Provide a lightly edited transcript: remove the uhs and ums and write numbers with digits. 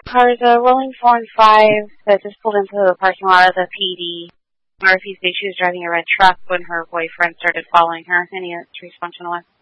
Cars rolling 4 and 5 that just pulled into the parking lot of the PD. Murphy said she was driving a red truck when her boyfriend started following her. Any response on the west?